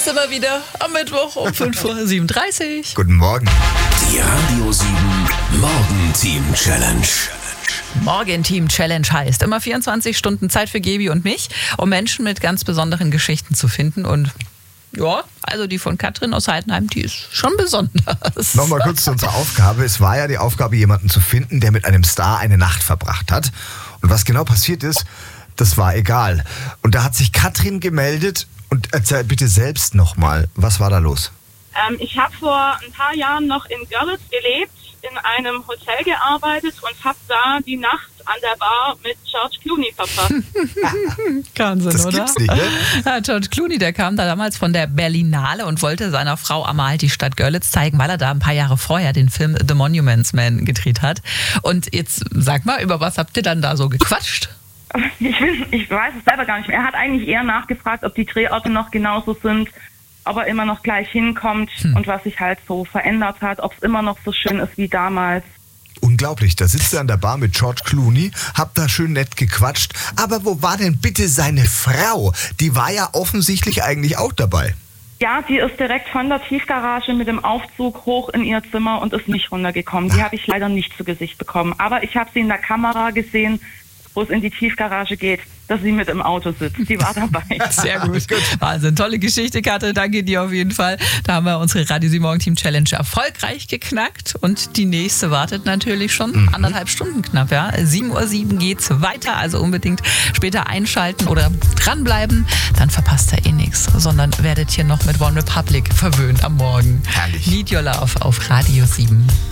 sind wir wieder am Mittwoch um 5:37 Uhr. Guten Morgen. Die Radio 7 Morgenteam-Challenge. Morgenteam-Challenge heißt, immer 24 Stunden Zeit für Gebi und mich, um Menschen mit ganz besonderen Geschichten zu finden. Und ja, also die von Katrin aus Heidenheim, die ist schon besonders. Nochmal kurz zu unserer Aufgabe. Es war ja die Aufgabe, jemanden zu finden, der mit einem Star eine Nacht verbracht hat. Und was genau passiert ist, das war egal. Und da hat sich Katrin gemeldet. Und erzähl bitte selbst nochmal, was war da los? Ich habe vor ein paar Jahren noch in Görlitz gelebt, in einem Hotel gearbeitet und habe da die Nacht an der Bar mit George Clooney verbracht. Wahnsinn, Das oder? gibt's nicht, ne? Ja, George Clooney, der kam da damals von der Berlinale und wollte seiner Frau Amal die Stadt Görlitz zeigen, weil er da ein paar Jahre vorher den Film The Monuments Man gedreht hat. Und jetzt sag mal, über was habt ihr dann da so gequatscht? Ich weiß es selber gar nicht mehr. Er hat eigentlich eher nachgefragt, ob die Drehorte noch genauso sind, ob er immer noch gleich hinkommt und was sich halt so verändert hat, ob es immer noch so schön ist wie damals. Unglaublich, da sitzt er an der Bar mit George Clooney, habt da schön nett gequatscht. Aber wo war denn bitte seine Frau? Die war ja offensichtlich eigentlich auch dabei. Ja, die ist direkt von der Tiefgarage mit dem Aufzug hoch in ihr Zimmer und ist nicht runtergekommen. Die habe ich leider nicht zu Gesicht bekommen. Aber ich habe sie in der Kamera gesehen, wo es in die Tiefgarage geht, dass sie mit im Auto sitzt. Die war dabei. Sehr gut. Wahnsinn, tolle Geschichte, Katrin. Danke dir auf jeden Fall. Da haben wir unsere Radio 7 Morgenteam Challenge erfolgreich geknackt. Und die nächste wartet natürlich schon 1,5 Stunden knapp. Ja? 7:07 Uhr geht's weiter. Also unbedingt später einschalten oder dranbleiben. Dann verpasst ihr eh nichts. Sondern werdet hier noch mit One Republic verwöhnt am Morgen. Herrlich. Need Your Love auf Radio 7.